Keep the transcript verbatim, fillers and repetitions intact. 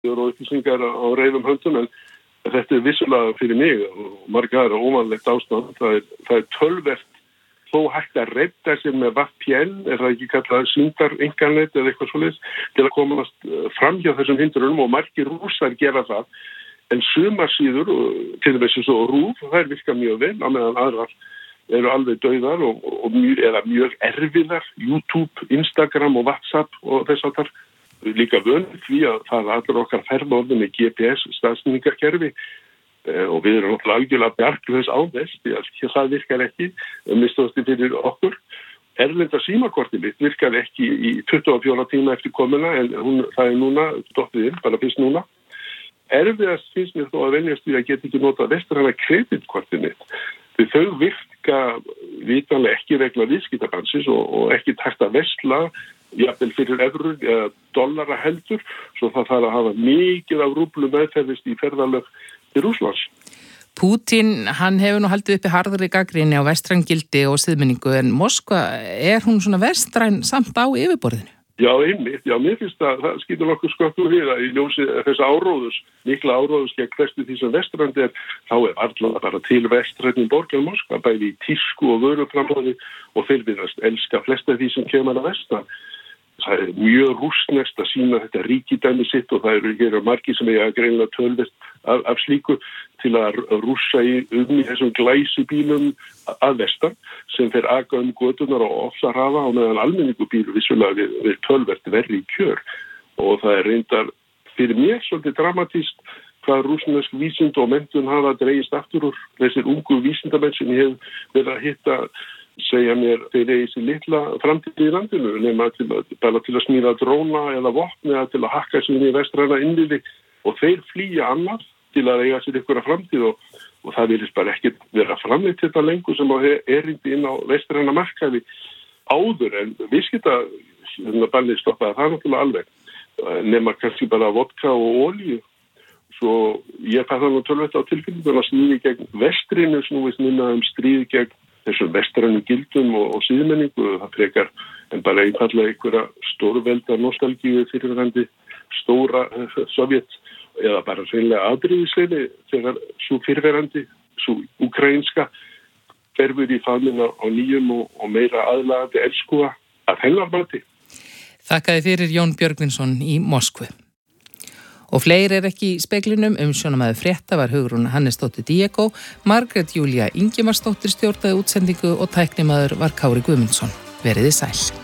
og upplýsingar á reiðum höndum, en þetta er vissulega fyrir mig og marga aðra óvanlegt ástand. Það er, það er töluvert þó hægt að redda sér með V P N, er það ekki kallað sýndar einkanet eða eitthvað svoleiðis, til að komast fram hjá þessum hindrunum, og margir Rússar gera það. En sumar síður, til þess að svo RÚV, það er virka mjög vel, á meðan aðrar eru alveg dauðar og, og mjög, eða mjög erfiðar, YouTube, Instagram og WhatsApp og þess að þar. Líka vönd því að það er allir okkar ferðorðin með G P S staðsendingarkerfi eh, og við erum náttúrulega algjörlega bjarklaus á þess, því að það virkar ekki, mistóðasti fyrir okkur. Erlenda símakortið mitt virkar ekki í tuttugu og fjóra tíma eftir komuna, en hún, það er núna dottið inn, bara fyrst núna. Erfiðast finnst mér þó að venjast því að geta ekki notað vestræna kreditkortið mitt. Því þau virka vitanlega ekki regla viðskiptabannsins og, og ekki takt að versla, jafnvel fyrir evrur eða dollara heldur, svo það þarf að hafa mikið af rúblum meðferðist í ferðalög til Rússlands. Pútín, hann hefur nú haldið uppi harðri gagnrýni á vestræn gildi og siðmenningu, en Moskva, er hún svona vestræn samt á yfirborðinu? Já, einmitt. Já, mér finnst að það skýtur nokkuð skökkur við að í ljósi þessa áróðus, mikla áróðus gegn flestu því sem vestrandi er, þá er allavega bara til vestrænin borgar Moskva, bæði í tísku og vöruframboði, og þeir virðast elska flesta því sem kemur að vestan. Það er mjög rússneskt að sína þetta ríkidæmi sitt, og það eru hér margir sem eiga greinilega tölvist af, af slíku til að rússa í um í þessum glæsibílum að vestan sem fer aga um götunar og ofsa hraða, og meðan almenningu býr vissulega við, við tölvert verri kjör. Og það er reyndar fyrir mér svolítið dramatískt hvað rússnesk vísind og menntun hafa dregist aftur úr þessir ungu vísindamenn sem ég hef verið að hitta, segja mér þeir eigi sér litla framtíð í landinu, nema til að, bara til að smíða dróna eða vopn eða til að hakka sér í vestræna innviði, og þeir flýja annað til að eiga sér einhverja framtíð, og, og það virðist bara ekki vera framleitt þetta lengur sem á erindi inn á vestræna markaði áður, en viðskiptabannið stoppaði það náttúrulega alveg, nema kannski bara vodka og olíu. Svo ég fæ það nú tölvöld á tilfinningun að snýði gegn vestrinu, snúist minna um stríð gegn þessum vestrænu gildum og, og síðmenningu. Það frekar en bara einfallega einhverja stórvelda nostalgíu fyrirverandi stóra Sovjet, eða bara hreinlega aðdrýðisleini þegar svo fyrirverandi, svo ukrainska ferfur í famina á nýjum og, og meira aðlagandi elskúa að hennar mati. Þakkaði fyrir Jón Björgvinsson í Moskvu. Og fleiri er ekki í speglinum, umsjónamaður frétta var Hugrún Hannesdóttir Diego, Margrét Júlía Ingimarsdóttir stjórnaði útsendingu og tæknimaður var Kári Guðmundsson. Veriði sæl.